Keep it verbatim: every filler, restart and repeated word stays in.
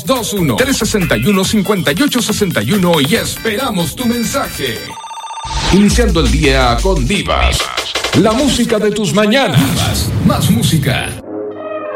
dos uno, tres seis uno, cinco ocho seis uno y esperamos tu mensaje. Iniciando el día con Divas, la música de tus mañanas. Divas, más música.